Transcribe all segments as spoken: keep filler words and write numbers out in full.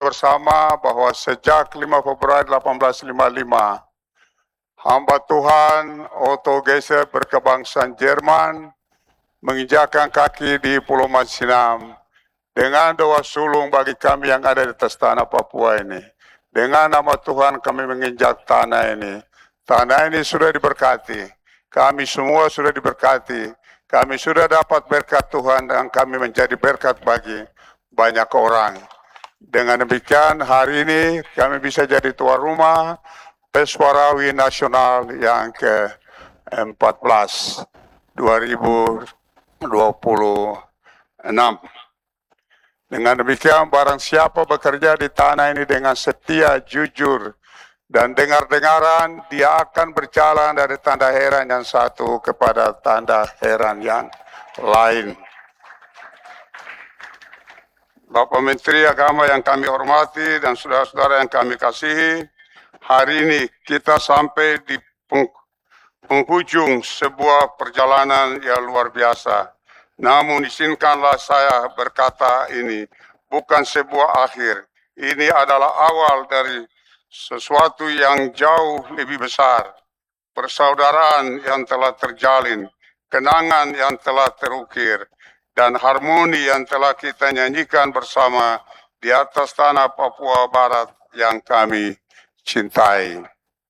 bersama bahwa sejak lima Februari seribu delapan ratus lima puluh lima, hamba Tuhan Otto Gesser berkebangsaan Jerman menginjakkan kaki di Pulau Matsinam dengan doa sulung bagi kami yang ada di atas tanah Papua ini. Dengan nama Tuhan kami menginjak tanah ini. Tanah ini sudah diberkati. Kami semua sudah diberkati. Kami sudah dapat berkat Tuhan dan kami menjadi berkat bagi banyak orang. Dengan demikian hari ini kami bisa jadi tuan rumah Peswarawi Nasional yang ke empat belas dua ribu dua puluh enam. Dengan demikian barang siapa bekerja di tanah ini dengan setia, jujur, dan dengar-dengaran, dia akan berjalan dari tanda heran yang satu kepada tanda heran yang lain. Bapak Menteri Agama yang kami hormati dan saudara-saudara yang kami kasihi, hari ini kita sampai di penghujung sebuah perjalanan yang luar biasa. Namun izinkanlah saya berkata ini bukan sebuah akhir. Ini adalah awal dari sesuatu yang jauh lebih besar, persaudaraan yang telah terjalin, kenangan yang telah terukir, dan harmoni yang telah kita nyanyikan bersama di atas tanah Papua Barat yang kami cintai.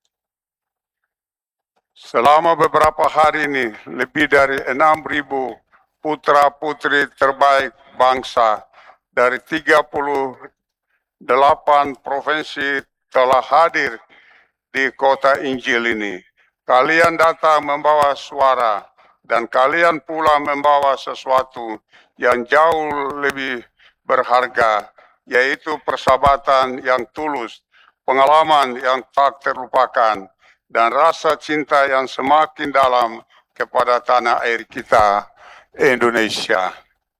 Selama beberapa hari ini, lebih dari enam ribu putra-putri terbaik bangsa dari tiga puluh delapan provinsi telah hadir di kota Injil ini. Kalian datang membawa suara dan kalian pula membawa sesuatu yang jauh lebih berharga, yaitu persahabatan yang tulus, pengalaman yang tak terlupakan, dan rasa cinta yang semakin dalam kepada tanah air kita, Indonesia.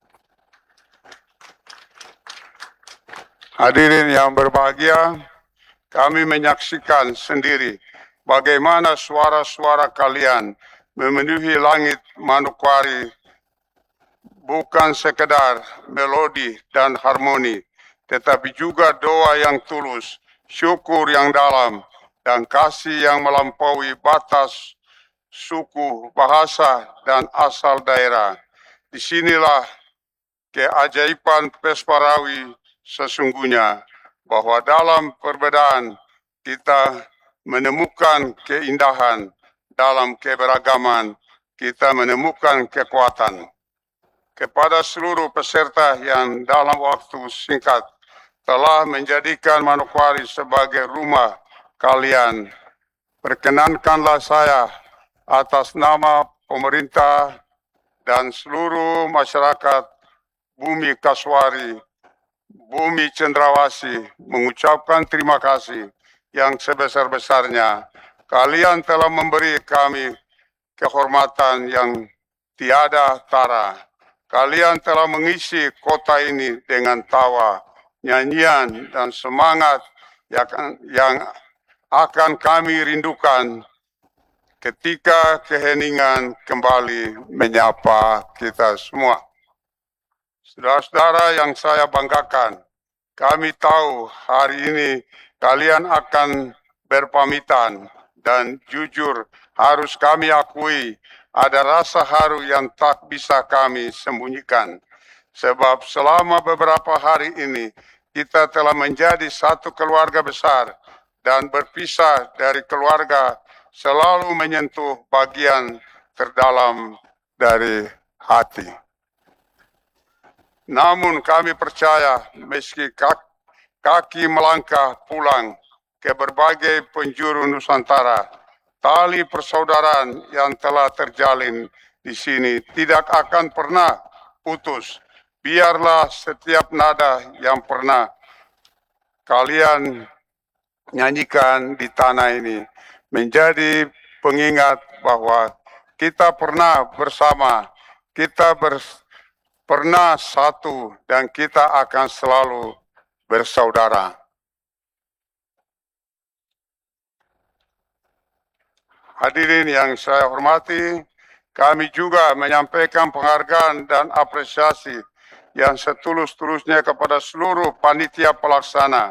Hadirin yang berbahagia, kami menyaksikan sendiri bagaimana suara-suara kalian memenuhi langit Manokwari bukan sekedar melodi dan harmoni, tetapi juga doa yang tulus, syukur yang dalam, dan kasih yang melampaui batas suku, bahasa, dan asal daerah. Disinilah keajaiban Peswarawi sesungguhnya, bahwa dalam perbedaan kita menemukan keindahan, dalam keberagaman kita menemukan kekuatan. Kepada seluruh peserta yang dalam waktu singkat telah menjadikan Manokwari sebagai rumah kalian, perkenankanlah saya atas nama pemerintah dan seluruh masyarakat Bumi Kaswari, Bumi Cendrawasih mengucapkan terima kasih yang sebesar-besarnya. Kalian telah memberi kami kehormatan yang tiada tara. Kalian telah mengisi kota ini dengan tawa, nyanyian, dan semangat yang akan kami rindukan ketika keheningan kembali menyapa kita semua. Saudara-saudara yang saya banggakan, kami tahu hari ini kalian akan berpamitan dan jujur harus kami akui ada rasa haru yang tak bisa kami sembunyikan. Sebab selama beberapa hari ini kita telah menjadi satu keluarga besar dan berpisah dari keluarga selalu menyentuh bagian terdalam dari hati. Namun kami percaya meski kaki melangkah pulang ke berbagai penjuru Nusantara, tali persaudaraan yang telah terjalin di sini tidak akan pernah putus. Biarlah setiap nada yang pernah kalian nyanyikan di tanah ini menjadi pengingat bahwa kita pernah bersama, kita bersama, pernah satu, dan kita akan selalu bersaudara. Hadirin yang saya hormati, kami juga menyampaikan penghargaan dan apresiasi yang setulus-tulusnya kepada seluruh panitia pelaksana